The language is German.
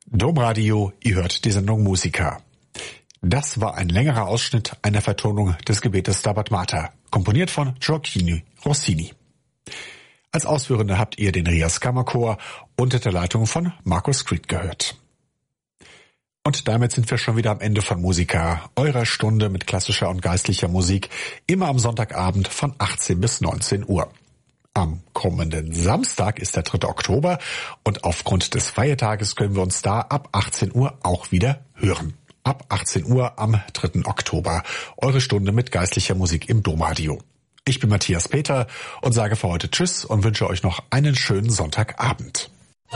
Domradio, ihr hört die Sendung Musica. Das war ein längerer Ausschnitt einer Vertonung des Gebetes Stabat Mater, komponiert von Gioacchino Rossini. Als Ausführende habt ihr den Rias Kammerchor unter der Leitung von Markus Creed gehört. Und damit sind wir schon wieder am Ende von Musica, eurer Stunde mit klassischer und geistlicher Musik, immer am Sonntagabend von 18 bis 19 Uhr. Am kommenden Samstag ist der 3. Oktober und aufgrund des Feiertages können wir uns da ab 18 Uhr auch wieder hören. Ab 18 Uhr am 3. Oktober. Eure Stunde mit geistlicher Musik im Domradio. Ich bin Matthias Peter und sage für heute Tschüss und wünsche euch noch einen schönen Sonntagabend.